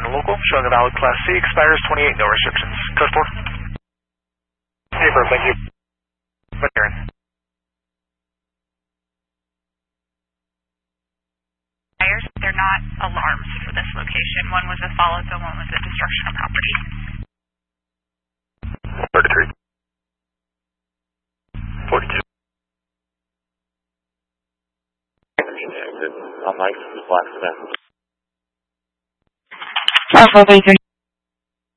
local, showing a valid Class C, expires 28, no restrictions. Code 4. Paper, thank you. Aaron. They're not alarms for this location. One was a follow up and one was a destruction of property. 33. 42. On license, Black Cement. Alpha 33.